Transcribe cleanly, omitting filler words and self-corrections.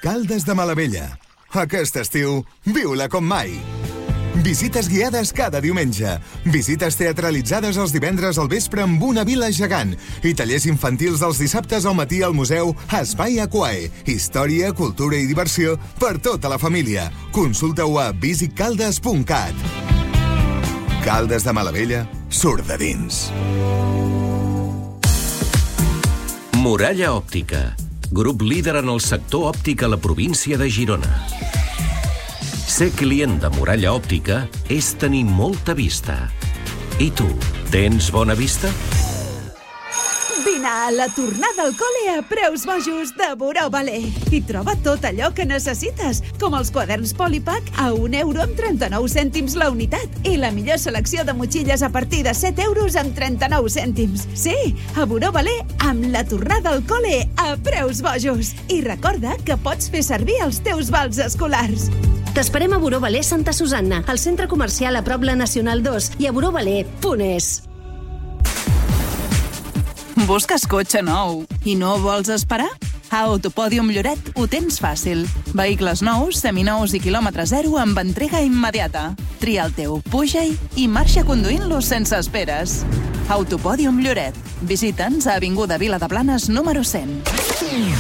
Caldes de Malavella. Aquest estiu, viu-la com mai. Visites guiades cada diumenge. Visites teatralitzades els divendres al vespre amb una vila gegant. I tallers infantils els dissabtes al matí al museu Espai Aquae. Història, cultura i diversió per tota la família. Consulta-ho a visitcaldes.cat. Caldes de Malavella surt de dins. Muralla Òptica. Grup líder en el sector òptic a la província de Girona. Ser client de Muralla Òptica és tenir molta vista. I tu, tens bona vista? Vine a la tornada al col·le a preus bojos de Buró Ballet i troba tot allò que necessites, com els quaderns Polipack a €1,39 la unitat i la millor selecció de motxilles a partir de €7,39. Sí, a Buró Ballet amb la tornada al col·le a preus bojos. I recorda que pots fer servir els teus vals escolars. T'esperem a Buró Ballet Santa Susanna, al centre comercial a prop la Nacional 2 i a buroballet.es. Busques cotxe nou i no vols esperar? A Autopòdium Lloret ho tens fàcil. Vehicles nous, seminous i quilòmetre zero amb entrega immediata. Tria el teu, puja-hi i marxa conduint-lo sense esperes. Autopòdium Lloret. Visita'ns a Avinguda Vila de Blanes número 100.